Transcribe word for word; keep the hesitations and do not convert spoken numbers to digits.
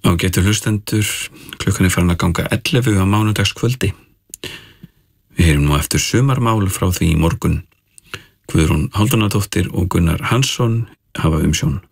Ágætu hlustendur, klukkan er farin að ganga ellefu á mánudagskvöldi. Við heyrum nú eftir sumarmál frá því í morgun. Guðrún Hálfdánardóttir og Gunnar Hansson hafa umsjón.